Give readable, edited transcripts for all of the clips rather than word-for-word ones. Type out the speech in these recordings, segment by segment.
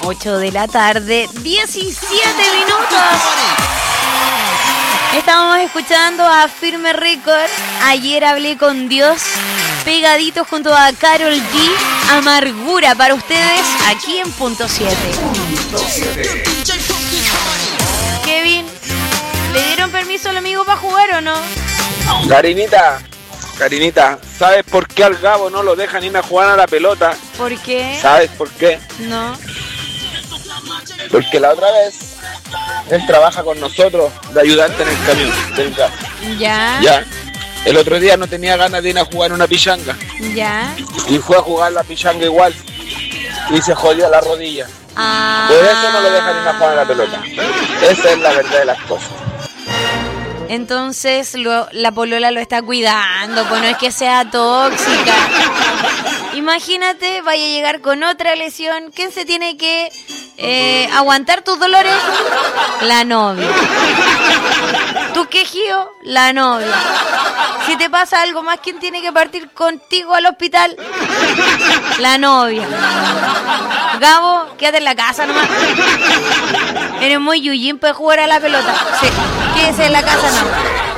8 de la tarde, 17 minutos. Estábamos escuchando a Firme Record, Ayer hablé con Dios, pegadito junto a Karol G, Amargura para ustedes aquí en Punto 7. Kevin, ¿le dieron permiso al amigo para jugar o no? Karinita, ¿sabes por qué al Gabo no lo dejan ir a jugar a la pelota? ¿Por qué? ¿Sabes por qué? No. Porque la otra vez él trabaja con nosotros de ayudante en el camión del gas. Ya. El otro día no tenía ganas de ir a jugar una pichanga. Ya. Y fue a jugar la pichanga igual. Y se jodió la rodilla. Por eso no lo dejan ir a jugar a la pelota. Esa es la verdad de las cosas. Entonces la polola lo está cuidando, pues no es que sea tóxica. Imagínate, vaya a llegar con otra lesión. ¿Quién se tiene que aguantar tus dolores? La novia. ¿Tu quejío? La novia. Si te pasa algo más, ¿quién tiene que partir contigo al hospital? La novia. Gabo, quédate en la casa nomás. Eres muy yuyín para jugar a la pelota. Sí, quédese en la casa nomás.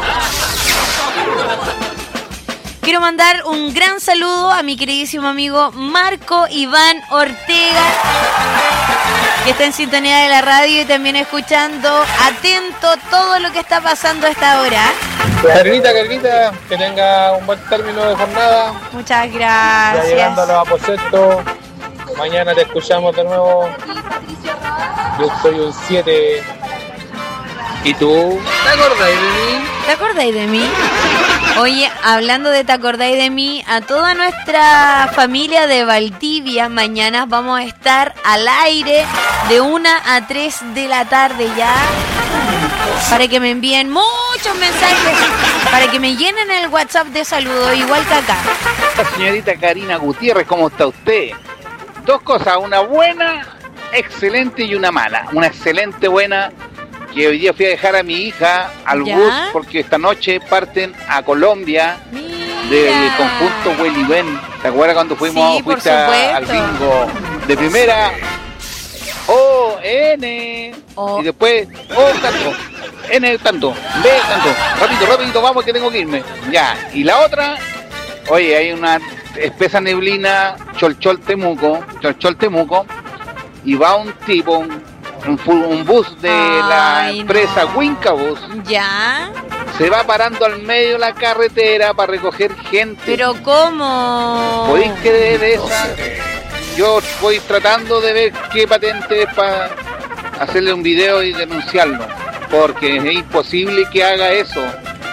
Quiero mandar un gran saludo a mi queridísimo amigo Marco Iván Ortega, que está en sintonía de la radio y también escuchando atento todo lo que está pasando a esta hora. Carlita, que tenga un buen término de jornada. Muchas gracias. Ya llegando a los aposentos. Mañana te escuchamos de nuevo. Yo soy un 7. ¿Y tú? ¿Te acordáis de mí? ¿Te acordáis de mí? Oye, hablando de te acordáis de mí, a toda nuestra familia de Valdivia, mañana vamos a estar al aire de 1 a 3 de la tarde ya, para que me envíen muchos mensajes, para que me llenen el WhatsApp de saludos, igual que acá. Señorita Karina Gutiérrez, ¿cómo está usted? Dos cosas, una buena, excelente y una mala. Una excelente buena, que hoy día fui a dejar a mi hija al bus porque esta noche parten a Colombia. Mira. Del conjunto Willy Ben. ¿Te acuerdas cuando fuiste al bingo de primera? O, N. Y después, O, tanto. N, tanto. B, tanto. Rápido, vamos que tengo que irme. Ya. Y la otra, oye, hay una espesa neblina, Cholchol Temuco. Y va un tipo, un bus de la empresa Wincabus. Ya. Se va parando al medio de la carretera para recoger gente. ¿Pero cómo? ¿Podéis creer esa? Yo voy tratando de ver qué patente es para hacerle un video y denunciarlo, porque es imposible que haga eso.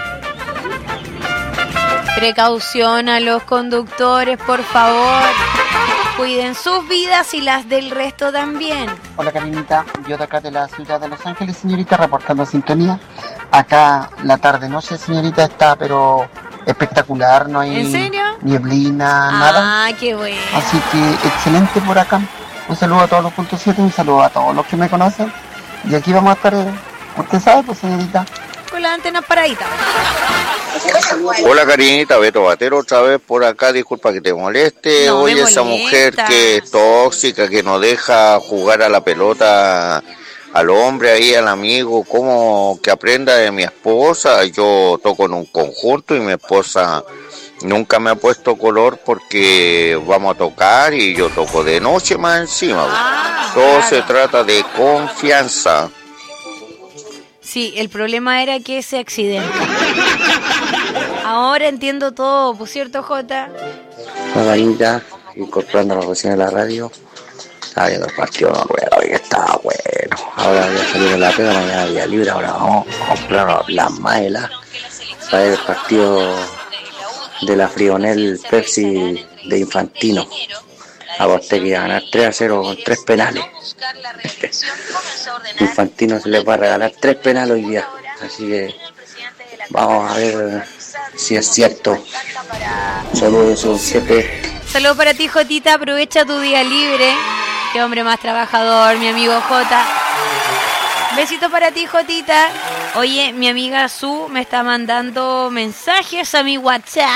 Precaución a los conductores, por favor. Cuiden sus vidas y las del resto también. Hola Karinita, yo de acá de la ciudad de Los Ángeles, señorita, reportando sintonía. Acá la tarde-noche, señorita, está pero espectacular, no hay... ¿En serio? Nieblina, nada. Ah, qué bueno. Así que excelente por acá. Un saludo a todos los puntos 7, un saludo a todos los que me conocen. Y aquí vamos a estar, usted sabe, pues señorita. Con la antena paradita. Hola Karinita, Beto Batero otra vez por acá, disculpa que te moleste. No, oye, esa mujer que es tóxica, que no deja jugar a la pelota al hombre ahí, al amigo, como que aprenda de mi esposa. Yo toco en un conjunto y mi esposa nunca me ha puesto color porque vamos a tocar y yo toco de noche más encima. Todo se trata de confianza. Sí, el problema era que ese accidente. Ahora entiendo todo, ¿por cierto, Jota? Hola, India, incorporando la recién de la radio. Estaba viendo el partido, no recuerdo que estaba bueno. Ahora voy a salir de la pega, mañana día libre, ahora vamos a comprarnos las maelas para ver el partido de la Frionel Pepsi de Infantino. Aposté que iba a ganar 3-0 con 3 penales. Infantino se le va a regalar 3 penales hoy día. Así que vamos a ver si es cierto. Saludos, son 7. Saludos para ti, Jotita. Aprovecha tu día libre. Qué hombre más trabajador, mi amigo Jota. Besitos para ti, Jotita. Oye, mi amiga Su me está mandando mensajes a mi WhatsApp.